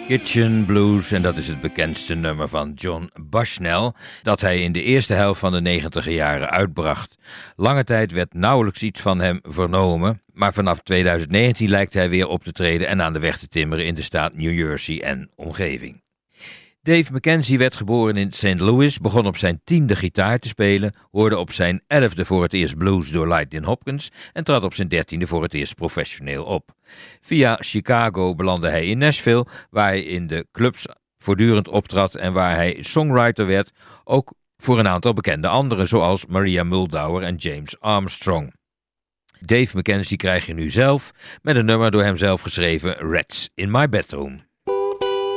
Kitchen Blues, en dat is het bekendste nummer van John Bushnell dat hij in de eerste helft van de 90er jaren uitbracht. Lange tijd werd nauwelijks iets van hem vernomen, maar vanaf 2019 lijkt hij weer op te treden en aan de weg te timmeren in de staat New Jersey en omgeving. Dave McKenzie werd geboren in St. Louis, begon op zijn 10e gitaar te spelen, hoorde op zijn 11e voor het eerst blues door Lightnin' Hopkins en trad op zijn 13e voor het eerst professioneel op. Via Chicago belandde hij in Nashville, waar hij in de clubs voortdurend optrad en waar hij songwriter werd, ook voor een aantal bekende anderen zoals Maria Muldaur en James Armstrong. Dave McKenzie krijg je nu zelf met een nummer door hemzelf geschreven, Rats in My Bedroom.